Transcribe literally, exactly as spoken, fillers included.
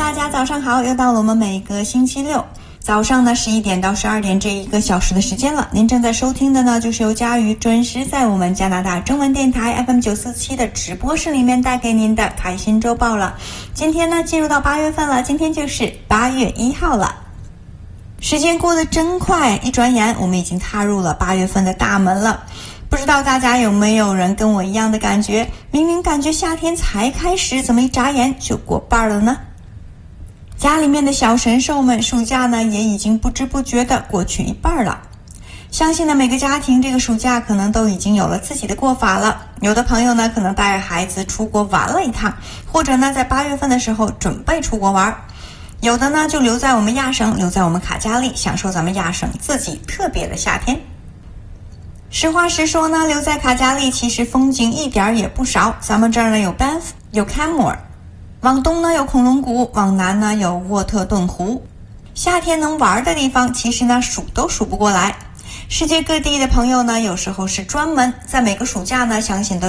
大家早上好，又到了我们每个星期六早上呢十一点到十二点这一个小时的时间了。您正在收听的呢，就是由佳瑜准时在我们加拿大中文电台 F M 九四七 的直播室里面带给您的开心周报了。今天呢进入到八月份了，今天就是八月一号了。时间过得真快，一转眼我们已经踏入了八月份的大门了。不知道大家有没有人跟我一样的感觉，明明感觉夏天才开始，怎么一眨眼就过半了呢？家里面的小神兽们，暑假呢也已经不知不觉的过去一半了。相信呢每个家庭这个暑假可能都已经有了自己的过法了。有的朋友呢可能带着孩子出国玩了一趟，或者呢在八月份的时候准备出国玩。有的呢就留在我们亚省，留在我们卡加利，享受咱们亚省自己特别的夏天。实话实说呢，留在卡加利其实风景一点也不少。咱们这儿呢有 Banff， 有 Canmore， 往东呢有恐龙谷，往南呢有沃特顿湖。夏天能玩的地方其实呢数都数不过来。世界各地的朋友呢有时候是专门在每个暑假呢相信都